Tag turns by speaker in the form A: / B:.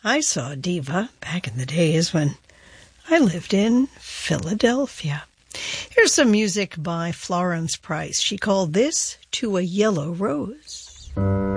A: I saw Diva back in the days when I lived in Philadelphia. Here's some music by Florence Price. She called this To a Yellow Rose.